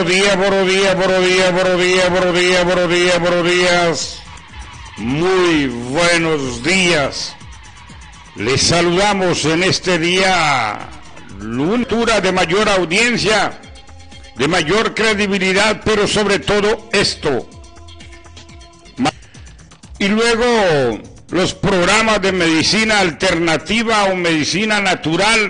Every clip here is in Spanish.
buenos días, buenos días, buenos días, buenos días, buenos días, buenos días, buenos días. Muy buenos días. Les saludamos en este día, lunes de mayor audiencia, de mayor credibilidad, pero sobre todo esto. Y luego los programas de medicina alternativa o medicina natural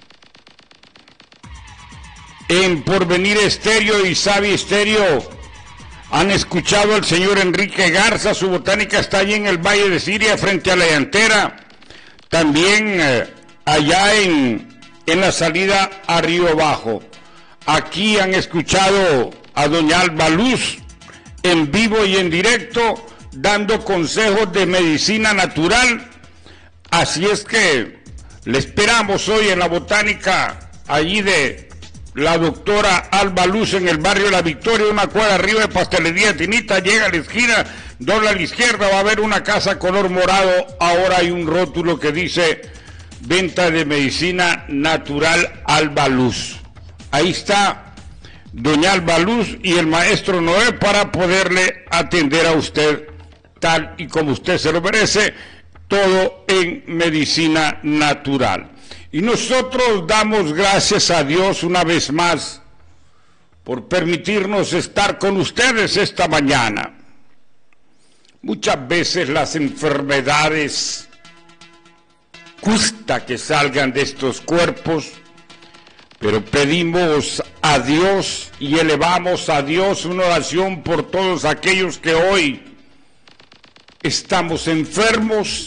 en Porvenir Estéreo y Sabi Estéreo. Han escuchado al señor Enrique Garza, su botánica está allí en el Valle de Siria, frente a la llantera. También allá en la salida a Río Bajo. Aquí han escuchado a doña Alba Luz, en vivo y en directo, dando consejos de medicina natural. Así es que le esperamos hoy en la botánica, allí de la doctora Alba Luz, en el barrio La Victoria, una cuadra arriba de Pastelería Tinita. Llega a la esquina, dobla a la izquierda, va a haber una casa color morado. Ahora hay un rótulo que dice venta de medicina natural Alba Luz. Ahí está doña Alba Luz y el maestro Noé para poderle atender a usted tal y como usted se lo merece, todo en medicina natural. Y nosotros damos gracias a Dios una vez más por permitirnos estar con ustedes esta mañana. Muchas veces las enfermedades cuesta que salgan de estos cuerpos, pero pedimos a Dios y elevamos a Dios una oración por todos aquellos que hoy estamos enfermos,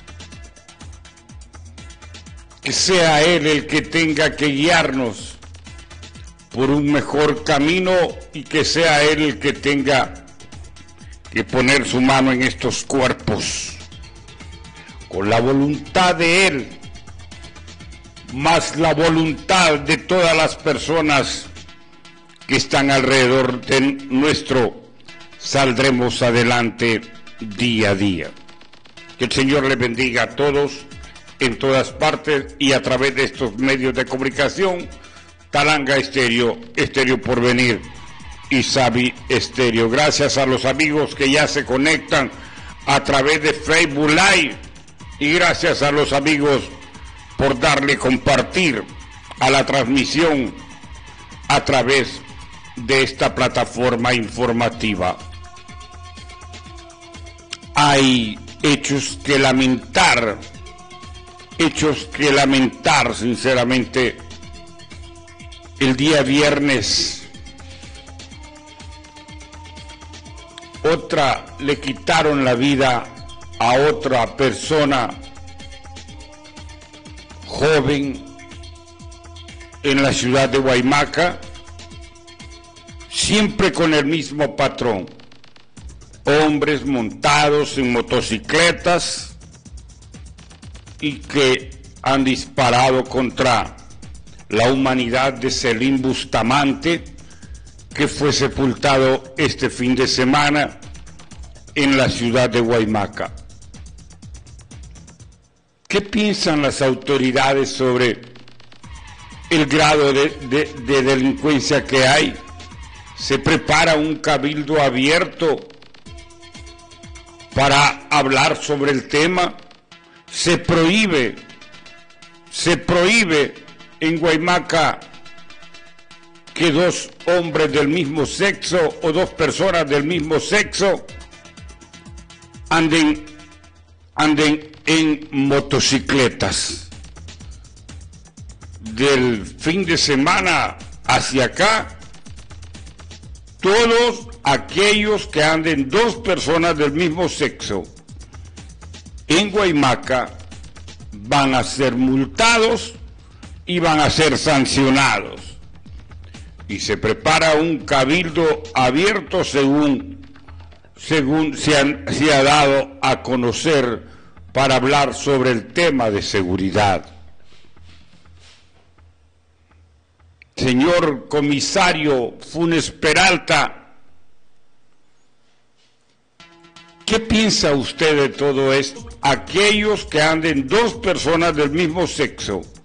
que sea Él el que tenga que guiarnos por un mejor camino y que sea Él el que tenga que poner su mano en estos cuerpos, con la voluntad de Él, más la voluntad de todas las personas que están alrededor de nuestro, saldremos adelante día a día. Que el Señor les bendiga a todos, en todas partes y a través de estos medios de comunicación, Talanga Estéreo, Estéreo Porvenir y Sabi Estéreo. Gracias a los amigos que ya se conectan a través de Facebook Live y gracias a los amigos por darle compartir a la transmisión a través de esta plataforma informativa. Hay hechos que lamentar, sinceramente. El día viernes, le quitaron la vida a otra persona joven en la ciudad de Guaymaca, siempre con el mismo patrón. Hombres montados en motocicletas y que han disparado contra la humanidad de Selim Bustamante, que fue sepultado este fin de semana en la ciudad de Guaymaca. ¿Qué piensan las autoridades sobre el grado de delincuencia que hay? ¿Se prepara un cabildo abierto para hablar sobre el tema? Se prohíbe en Guaymaca que dos hombres del mismo sexo o dos personas del mismo sexo anden en motocicletas. Del fin de semana hacia acá, todos aquellos que anden dos personas del mismo sexo en Guaymaca van a ser multados y van a ser sancionados. Y se prepara un cabildo abierto según se ha dado a conocer para hablar sobre el tema de seguridad. Señor comisario Funes Peralta, ¿qué piensa usted de todo esto? Aquellos que anden dos personas del mismo sexo